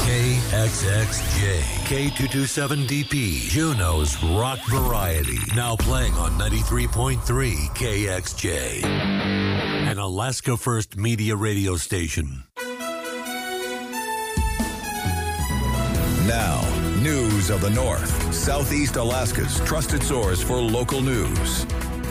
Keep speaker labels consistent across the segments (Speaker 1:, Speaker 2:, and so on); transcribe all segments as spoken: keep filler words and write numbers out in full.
Speaker 1: K X X J, K two twenty-seven D P, Juneau's rock variety. Now playing on ninety-three point three K X J, an Alaska First Media radio station.
Speaker 2: Now, news of the North, Southeast Alaska's trusted source for local news.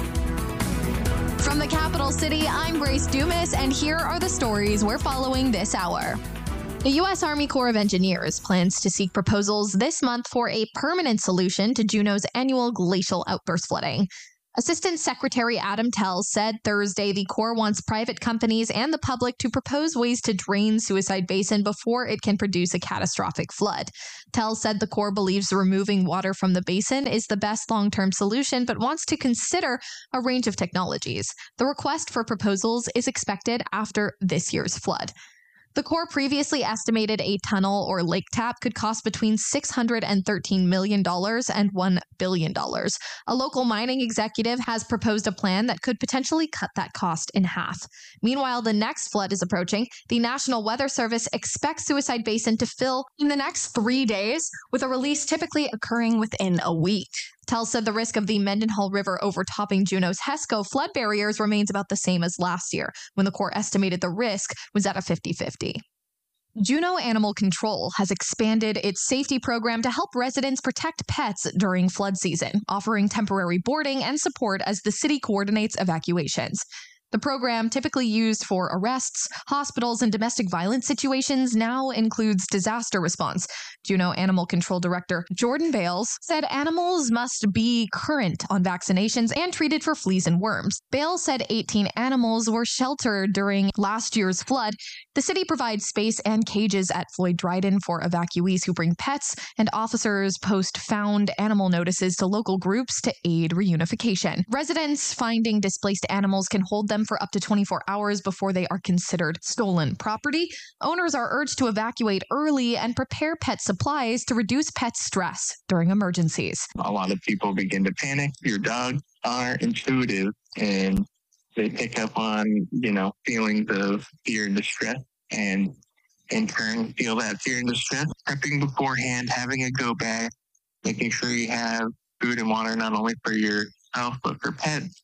Speaker 3: From the capital city, I'm Grace Dumas, and here are the stories we're following this hour. The U S Army Corps of Engineers plans to seek proposals this month for a permanent solution to Juneau's annual glacial outburst flooding. Assistant Secretary Adam Tell said Thursday the Corps wants private companies and the public to propose ways to drain Suicide Basin before it can produce a catastrophic flood. Tell said the Corps believes removing water from the basin is the best long-term solution, but wants to consider a range of technologies. The request for proposals is expected after this year's flood. The Corps previously estimated a tunnel or lake tap could cost between six hundred thirteen million dollars and one billion dollars. A local mining executive has proposed a plan that could potentially cut that cost in half. Meanwhile, the next flood is approaching. The National Weather Service expects Suicide Basin to fill in the next three days, with a release typically occurring within a week. Tell said the risk of the Mendenhall River overtopping Juneau's HESCO flood barriers remains about the same as last year, when the Corps estimated the risk was at a fifty-fifty. Juneau Animal Control has expanded its safety program to help residents protect pets during flood season, offering temporary boarding and support as the city coordinates evacuations. The program, typically used for arrests, hospitals, and domestic violence situations, now includes disaster response. Juneau Animal Control Director Jordan Bales said animals must be current on vaccinations and treated for fleas and worms. Bales said eighteen animals were sheltered during last year's flood. The city provides space and cages at Floyd Dryden for evacuees who bring pets, and officers post found animal notices to local groups to aid reunification. Residents finding displaced animals can hold them for up to twenty-four hours before they are considered stolen property. Owners are urged to evacuate early and prepare pet supplies to reduce pet stress during emergencies.
Speaker 4: A lot of people begin to panic. Your dogs are intuitive and they pick up on, you know, feelings of fear and distress, and in turn feel that fear and distress. Prepping beforehand, having a go bag, making sure you have food and water not only for yourself but for pets,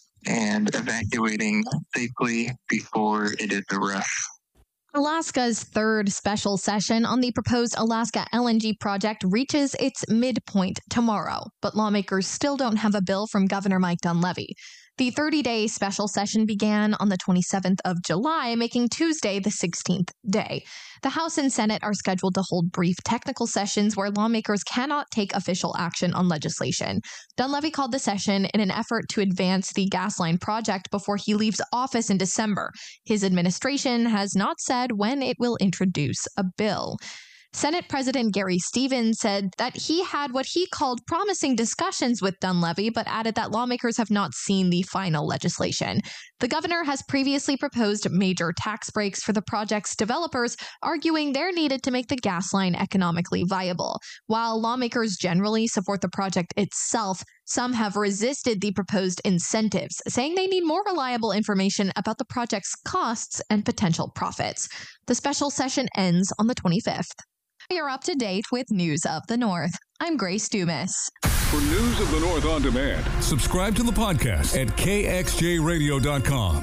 Speaker 4: and evacuating safely before it is a rush.
Speaker 3: Alaska's third special session on the proposed Alaska L N G project reaches its midpoint tomorrow, but lawmakers still don't have a bill from Governor Mike Dunleavy. The thirty-day special session began on the twenty-seventh of July, making Tuesday the sixteenth day. The House and Senate are scheduled to hold brief technical sessions where lawmakers cannot take official action on legislation. Dunleavy called the session in an effort to advance the gas line project before he leaves office in December. His administration has not said when it will introduce a bill. Senate President Gary Stevens said that he had what he called promising discussions with Dunleavy, but added that lawmakers have not seen the final legislation. The governor has previously proposed major tax breaks for the project's developers, arguing they're needed to make the gas line economically viable. While lawmakers generally support the project itself, some have resisted the proposed incentives, saying they need more reliable information about the project's costs and potential profits. The special session ends on the twenty-fifth. You're up to date with News of the North. I'm Grace Dumas.
Speaker 5: For News of the North on demand, subscribe to the podcast at K X J radio dot com.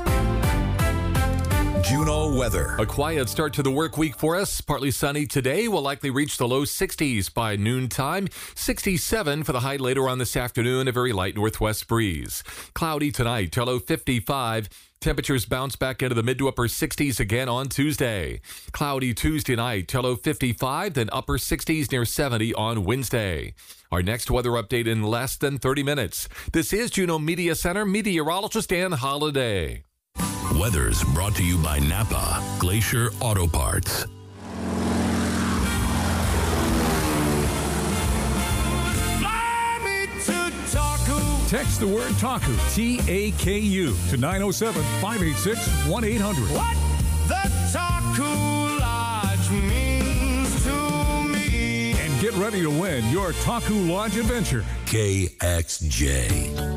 Speaker 2: Juneau weather.
Speaker 6: A quiet start to the work week for us. Partly sunny today. We'll likely reach the low sixties by noontime. sixty-seven for the high later on this afternoon. A very light northwest breeze. Cloudy tonight. Till low fifty-five. Temperatures bounce back into the mid to upper sixties again on Tuesday. Cloudy Tuesday night, till low fifty-five, then upper sixties near seventy on Wednesday. Our next weather update in less than thirty minutes. This is Juneau Media Center meteorologist Ann Holiday.
Speaker 1: Weather's brought to you by Napa Glacier Auto Parts.
Speaker 5: Text the word Taku, T A K U, to nine oh seven, five eight six, one eight hundred.
Speaker 7: What the Taku Lodge means to me.
Speaker 5: And get ready to win your Taku Lodge adventure.
Speaker 1: K X J.